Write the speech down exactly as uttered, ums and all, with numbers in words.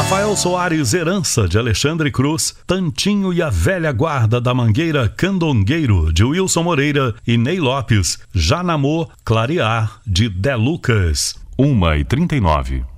Rafael Soares, Herança, de Alexandre Cruz, Tantinho e a Velha Guarda da Mangueira, Candongueiro, de Wilson Moreira e Ney Lopes, Já Namor, Clarear, de Dé Lucas. uma e trinta e nove.